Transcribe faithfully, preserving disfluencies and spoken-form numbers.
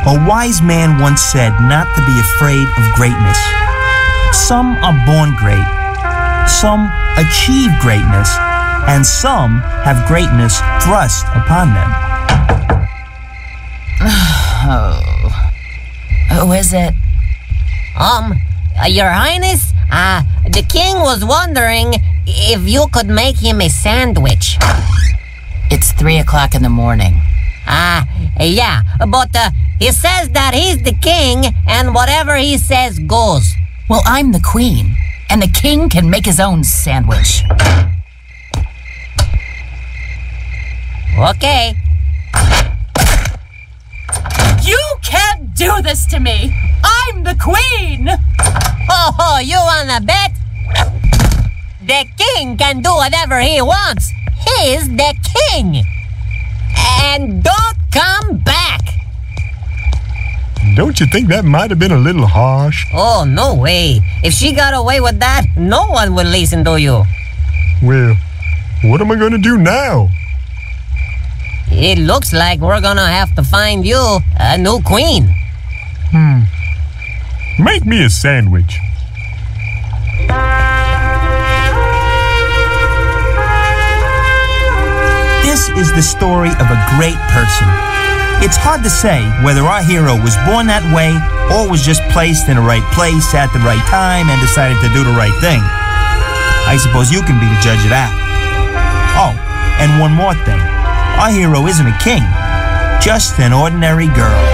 A wise man once said not to be afraid of greatness. Some are born great, some achieve greatness, and some have greatness thrust upon them. Oh. Who is it? Um, uh, Your Highness, uh, the king was wondering if you could make him a sandwich. It's three o'clock in the morning. Ah, uh, yeah, but uh, he says that he's the king, and whatever he says goes. Well, I'm the queen, and the king can make his own sandwich. Okay. You can't do this to me! I'm the queen! Oh, oh, you wanna bet? The king can do whatever he wants. He's the king. And don't come back. Don't you think that might have been a little harsh? Oh, no way. If she got away with that, no one would listen to you. Well, what am I gonna do now? It looks like we're gonna have to find you a new queen. Hmm. Make me a sandwich. This is the story of a great person. It's hard to say whether our hero was born that way or was just placed in the right place at the right time and decided to do the right thing. I suppose you can be the judge of that. Oh, and one more thing. Our hero isn't a king, just an ordinary girl.